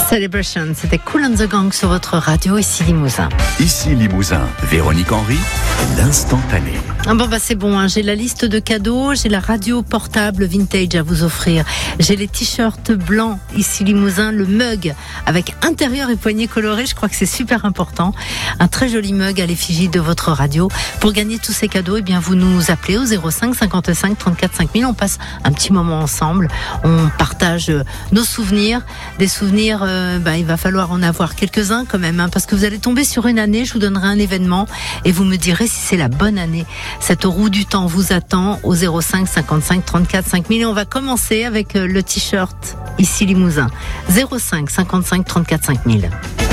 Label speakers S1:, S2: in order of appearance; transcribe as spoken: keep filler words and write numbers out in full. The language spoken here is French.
S1: Celebration, c'était Kool and the Gang sur votre radio, ici Limousin.
S2: Ici Limousin, Véronique Henry, l'instantané.
S1: Ah bon bah c'est bon, hein. J'ai la liste de cadeaux, j'ai la radio portable vintage à vous offrir, j'ai les t-shirts blancs ici Limousin, le mug avec intérieur et poignée colorée, je crois que c'est super important, un très joli mug à l'effigie de votre radio. Pour gagner tous ces cadeaux, eh bien vous nous appelez au zéro cinq cinquante-cinq trente-quatre cinq mille, on passe un petit moment ensemble, on partage nos souvenirs, des souvenirs, euh, bah, il va falloir en avoir quelques-uns quand même, hein, parce que vous allez tomber sur une année, je vous donnerai un événement et vous me direz si c'est la bonne année. Cette roue du temps vous attend au zéro cinq cinquante-cinq trente-quatre cinq mille et on va commencer avec le t-shirt ici Limousin. zéro cinq cinquante-cinq trente-quatre cinq mille.